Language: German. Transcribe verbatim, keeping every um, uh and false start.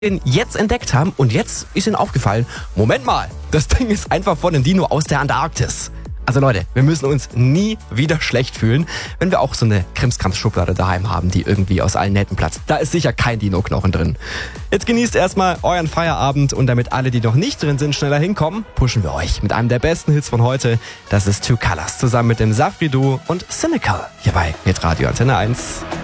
den jetzt entdeckt haben und jetzt ist ihnen aufgefallen, Moment mal, das Ding ist einfach von einem Dino aus der Antarktis. Also Leute, wir müssen uns nie wieder schlecht fühlen, wenn wir auch so eine Krimskrams-Schublade daheim haben, die irgendwie aus allen Nähten platzt. Da ist sicher kein Dino-Knochen drin. Jetzt genießt erstmal euren Feierabend und damit alle, die noch nicht drin sind, schneller hinkommen, pushen wir euch mit einem der besten Hits von heute. Das ist Two Colors zusammen mit dem Safri Duo und Cynical hier bei Hitradio Antenne eins.